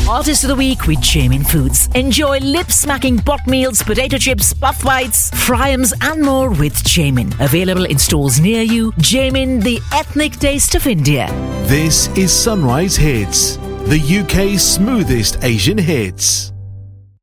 Artist of the Week with Jamin Foods. Enjoy lip-smacking bot meals, potato chips, puff bites, fryums and more with Jamin. Available in stores near you. Jamin, the ethnic taste of India. This is Sunrise Hits, the UK's smoothest Asian hits.